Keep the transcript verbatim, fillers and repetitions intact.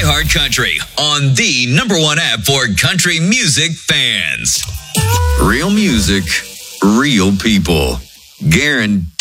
iHeart Country on the number one app for country music fans. Real music, real people. Guaranteed.